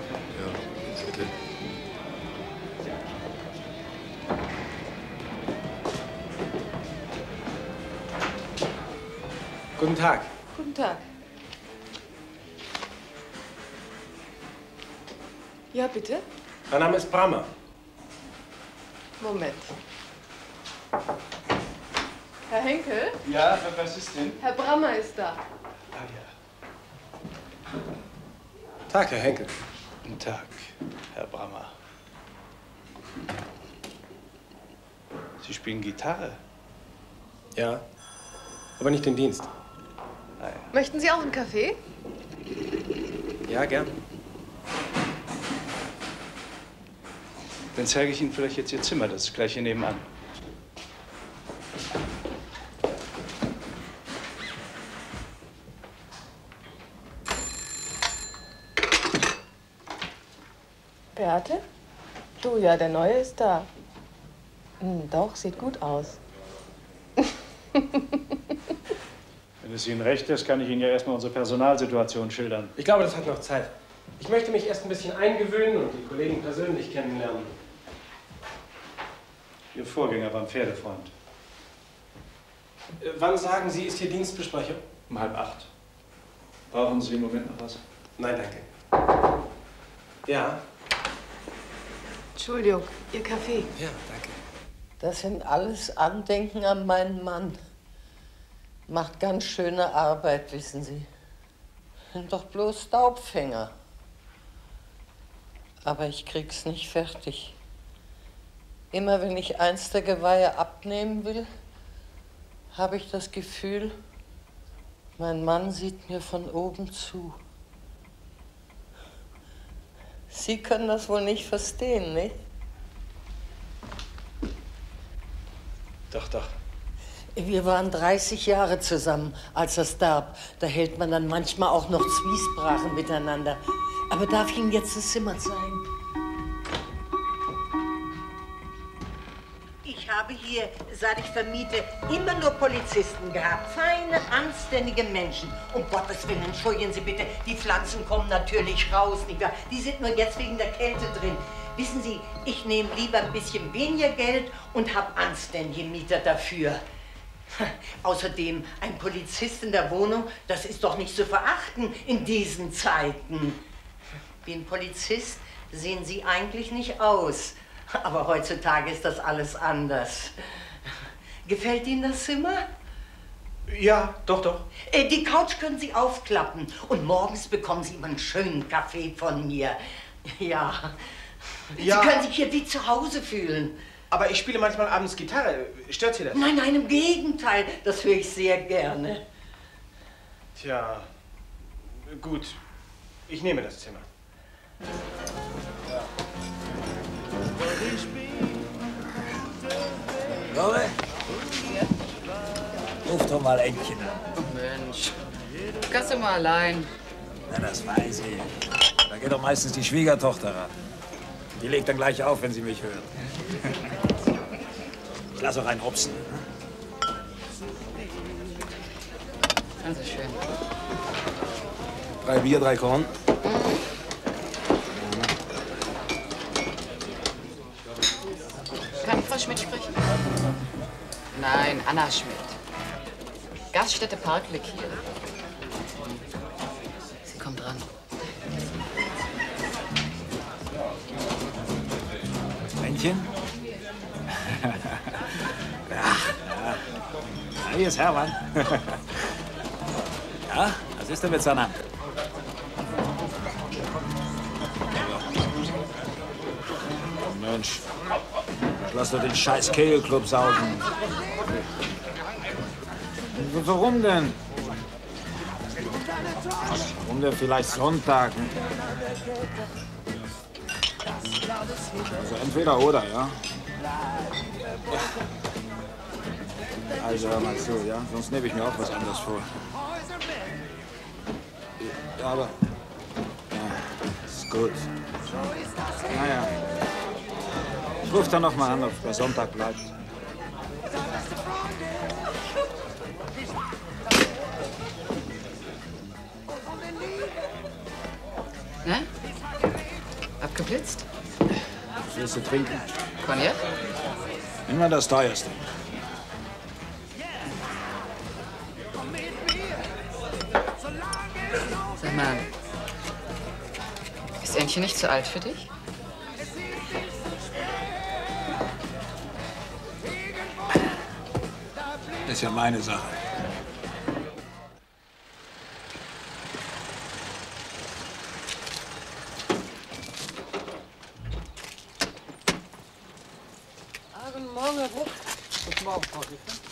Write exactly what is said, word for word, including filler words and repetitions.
Ja, bitte. Guten Tag. Guten Tag. Ja, bitte? Mein Name ist Brammer. Moment. Herr Henkel? Ja, was ist denn? Herr Brammer ist da. Ah ja. Tag, Herr Henkel. Guten Tag, Herr Brammer. Sie spielen Gitarre? Ja, aber nicht im Dienst. Ah, ja. Möchten Sie auch einen Kaffee? Ja, gern. Dann zeige ich Ihnen vielleicht jetzt Ihr Zimmer, das ist gleich hier nebenan. Beate? Du, ja, der Neue ist da. Hm, doch, sieht gut aus. Wenn es Ihnen recht ist, kann ich Ihnen ja erstmal unsere Personalsituation schildern. Ich glaube, das hat noch Zeit. Ich möchte mich erst ein bisschen eingewöhnen und die Kollegen persönlich kennenlernen. Ihr Vorgänger war ein Pferdefreund. Äh, wann sagen Sie, ist hier Dienstbesprechung? Um halb acht. Brauchen Sie im Moment noch was? Nein, danke. Ja? Entschuldigung, Ihr Kaffee. Ja, danke. Das sind alles Andenken an meinen Mann. Macht ganz schöne Arbeit, wissen Sie. Sind doch bloß Staubfänger. Aber ich krieg's nicht fertig. Immer wenn ich eins der Geweihe abnehmen will, habe ich das Gefühl, mein Mann sieht mir von oben zu. Sie können das wohl nicht verstehen, nicht? Doch, doch. Wir waren dreißig Jahre zusammen, als er starb. Da hält man dann manchmal auch noch Zwiesprachen miteinander. Aber darf ich Ihnen jetzt das Zimmer zeigen? Ich habe hier, seit ich vermiete, immer nur Polizisten gehabt. Feine, anständige Menschen. Um Gottes Willen, entschuldigen Sie bitte, die Pflanzen kommen natürlich raus, nicht wahr? Die sind nur jetzt wegen der Kälte drin. Wissen Sie, ich nehme lieber ein bisschen weniger Geld und habe anständige Mieter dafür. Außerdem, ein Polizist in der Wohnung, das ist doch nicht zu verachten in diesen Zeiten. Wie ein Polizist sehen Sie eigentlich nicht aus. Aber heutzutage ist das alles anders. Gefällt Ihnen das Zimmer? Ja, doch, doch. Äh, die Couch können Sie aufklappen. Und morgens bekommen Sie immer einen schönen Kaffee von mir. Ja. Ja. Sie können sich hier wie zu Hause fühlen. Aber ich spiele manchmal abends Gitarre. Stört Sie das? Nein, nein, im Gegenteil. Das höre ich sehr gerne. Tja, gut. Ich nehme das Zimmer. Lore? Ruf doch mal Entchen an. Oh Mensch, kannst du mal allein. Na, das weiß ich. Da geht doch meistens die Schwiegertochter ran. Die legt dann gleich auf, wenn sie mich hört. Ich lass auch einen rupsen. Also schön. Drei Bier, drei Korn. Kann Frau Schmidt sprechen? Nein, Anna Schmidt. Gaststätte Parkblick hier. Sie kommt ran. Männchen? Ja, ja. Ja, hier ist Hermann. Ja, was ist denn mit seiner Hand? Oh Mensch, lass doch den scheiß Kegelclub saugen. Warum denn? Warum denn vielleicht Sonntag? Also entweder oder, ja? Also hör mal zu, ja? Sonst nehme ich mir auch was anderes vor. Ja, aber... Ja, ist gut. Naja. Ich ruf dann noch mal an, ob der Sonntag bleibt. Ne? Abgeblitzt? Was willst du trinken? Cognac? Immer das teuerste. Sag mal, ist Ännchen nicht zu alt für dich? Das ist ja meine Sache. Guten Morgen, Herr Bruch. Guten Morgen, Frau Richter.